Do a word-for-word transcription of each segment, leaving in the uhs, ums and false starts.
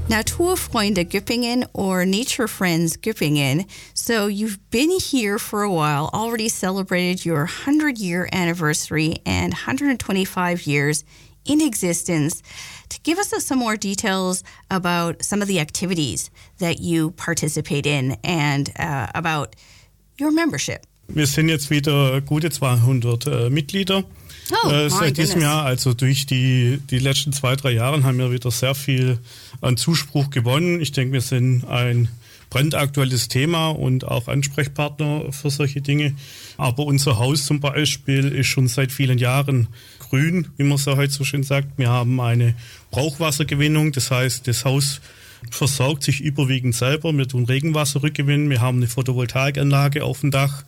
Naturfreunde Göppingen or Nature Friends Göppingen. So you've been here for a while, already celebrated your hundred-year anniversary and one hundred twenty-five years in existence. To give us some more details about some of the activities that you participate in and uh, about your membership. Wir sind jetzt wieder gute zweihundert äh, Mitglieder. Oh, äh, seit diesem goodness. Jahr, also durch die, die letzten zwei, drei Jahre haben wir wieder sehr viel an Zuspruch gewonnen. Ich denke, wir sind ein brandaktuelles Thema und auch Ansprechpartner für solche Dinge. Aber unser Haus zum Beispiel ist schon seit vielen Jahren grün, wie man so heute so schön sagt. Wir haben eine Brauchwassergewinnung, das heißt, das Haus versorgt sich überwiegend selber. Wir tun Regenwasser rückgewinnen, wir haben eine Photovoltaikanlage auf dem Dach.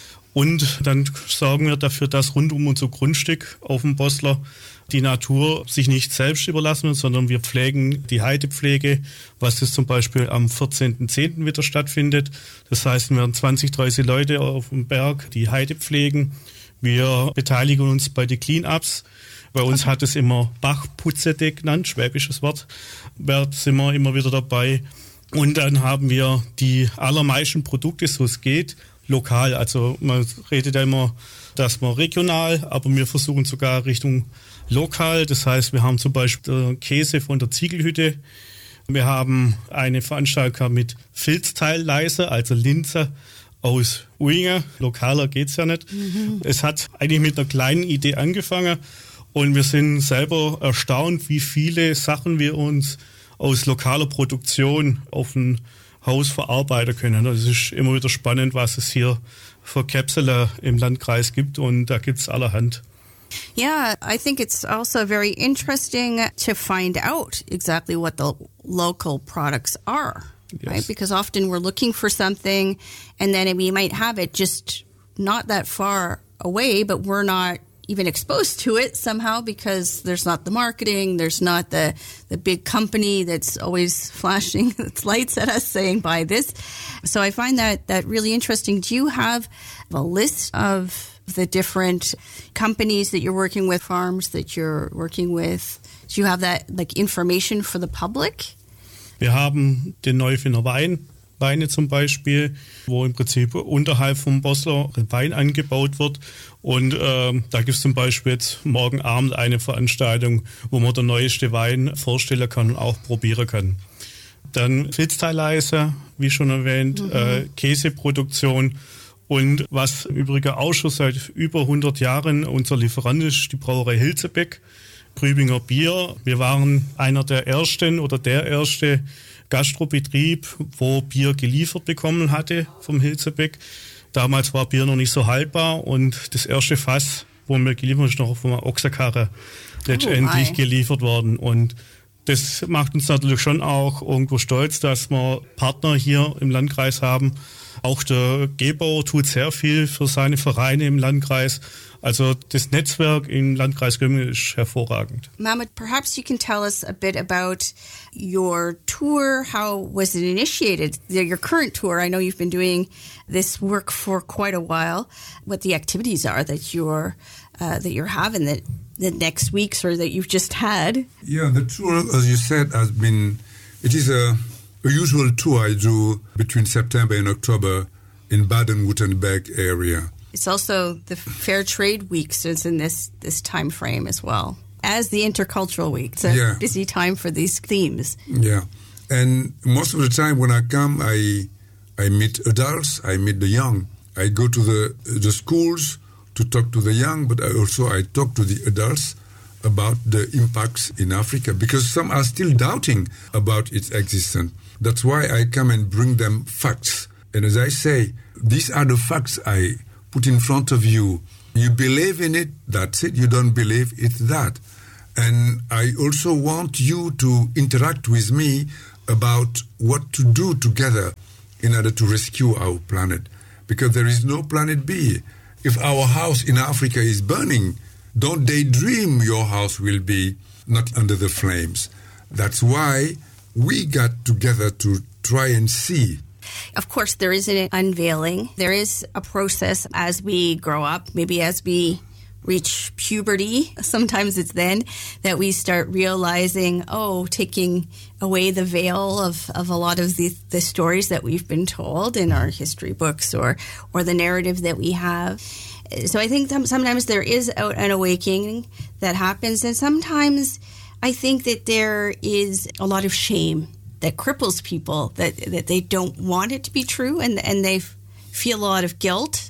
Und dann sorgen wir dafür, dass rund um unser Grundstück auf dem Bosler die Natur sich nicht selbst überlassen wird, sondern wir pflegen die Heidepflege, was das zum Beispiel am vierzehnten zehnten wieder stattfindet. Das heißt, wir werden zwanzig, dreißig Leute auf dem Berg, die Heide pflegen. Wir beteiligen uns bei den Clean-Ups. Bei uns hat es immer Bachputzete genannt, schwäbisches Wort. Da sind wir immer wieder dabei. Und dann haben wir die allermeisten Produkte, so es geht, lokal. Also man redet ja immer, dass man regional, aber wir versuchen sogar Richtung lokal. Das heißt, wir haben zum Beispiel Käse von der Ziegelhütte. Wir haben eine Veranstaltung mit Filzteilleiser, also Linzer aus Uingen. Lokaler geht's ja nicht. Mhm. Es hat eigentlich mit einer kleinen Idee angefangen und wir sind selber erstaunt, wie viele Sachen wir uns aus lokaler Produktion auf ein Haus verarbeiten können. Das ist immer wieder spannend, was es hier für Kapseln im Landkreis gibt und da gibt's allerhand. Yeah, I think it's also very interesting to find out exactly what the local products are, yes. Right? Because often we're looking for something and then we might have it just not that far away, but we're not even exposed to it somehow because there's not the marketing, there's not the, the big company that's always flashing its lights at us saying, buy this. So I find that, that really interesting. Do you have a list of the different companies that you're working with, farms that you're working with? Do you have that like information for the public? Wir haben den Neufiner Wein. Weine zum Beispiel, wo im Prinzip unterhalb vom Bosler Wein angebaut wird. Und äh, da gibt es zum Beispiel jetzt morgen Abend eine Veranstaltung, wo man der neueste Wein vorstellen kann und auch probieren kann. Dann Filzteilleiser, wie schon erwähnt, mhm. äh, Käseproduktion. Und was im Übrigen auch schon seit über hundert Jahren unser Lieferant ist, die Brauerei Hilzebeck, Grübinger Bier. Wir waren einer der ersten oder der erste Gastrobetrieb, wo Bier geliefert bekommen hatte vom Hilzebeck. Damals war Bier noch nicht so haltbar und das erste Fass, wo wir geliefert haben, ist noch von einer Ochsenkarre letztendlich oh geliefert worden. Und das macht uns natürlich schon auch irgendwo stolz, dass wir Partner hier im Landkreis haben. Auch der Gebauer tut sehr viel für seine Vereine im Landkreis. Also das Netzwerk im Landkreis Göppingen ist hervorragend. Mahmoud, perhaps you can tell us a bit about your tour. How was it initiated? Your current tour. I know you've been doing this work for quite a while. What the activities are that you're uh, that you're having that the next weeks or that you've just had? Yeah, the tour, as you said, has been. It is a, a usual tour I do between September and October in Baden-Württemberg area. It's also the Fair Trade Week, so it's in this, this time frame as well as the Intercultural Week. It's a yeah. busy time for these themes. Yeah. And most of the time when I come, I I meet adults, I meet the young. I go to the the schools to talk to the young, but I also I talk to the adults about the impacts in Africa because some are still doubting about its existence. That's why I come and bring them facts. And as I say, these are the facts I put in front of you. You believe in it, that's it. You don't believe, it's that. And I also want you to interact with me about what to do together in order to rescue our planet. Because there is no planet B. If our house in Africa is burning, don't daydream your house will be not under the flames. That's why we got together to try and see. Of course, there is an unveiling. There is a process as we grow up, maybe as we reach puberty, sometimes it's then that we start realizing, oh, taking away the veil of, of a lot of the, the stories that we've been told in our history books or, or the narrative that we have. So I think sometimes there is an awakening that happens, and sometimes I think that there is a lot of shame that cripples people, that, that they don't want it to be true, and, and they feel a lot of guilt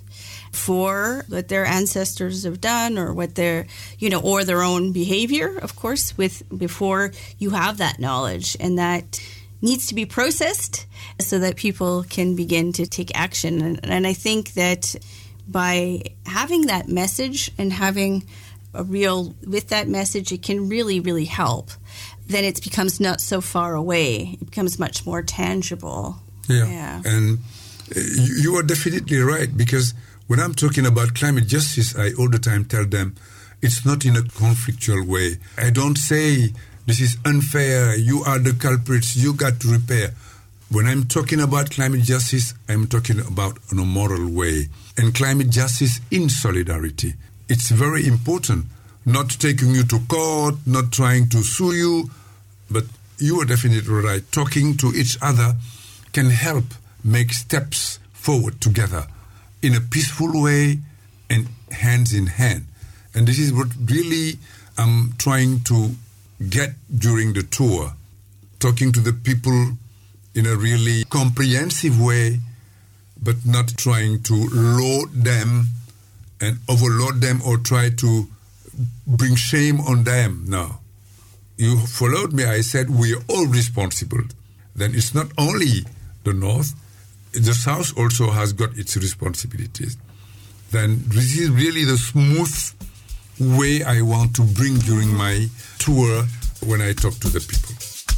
for what their ancestors have done or what their, you know, or their own behavior, of course, with before you have that knowledge. And that needs to be processed so that people can begin to take action. And, and I think that by having that message and having a real, with that message, it can really, really help. Then it becomes not so far away. It becomes much more tangible. Yeah. yeah. And you, you are definitely right, because when I'm talking about climate justice, I all the time tell them it's not in a conflictual way. I don't say this is unfair, you are the culprits, you got to repair. When I'm talking about climate justice, I'm talking about in a moral way. And climate justice in solidarity. It's very important, not taking you to court, not trying to sue you, but you are definitely right. Talking to each other can help make steps forward together in a peaceful way and hands in hand. And this is what really I'm trying to get during the tour, talking to the people in a really comprehensive way, but not trying to load them and overload them or try to bring shame on them. No. You followed me, I said we are all responsible. Then it's not only the North, the South also has got its responsibilities. Then this is really the smooth way I want to bring during my tour when I talk to the people.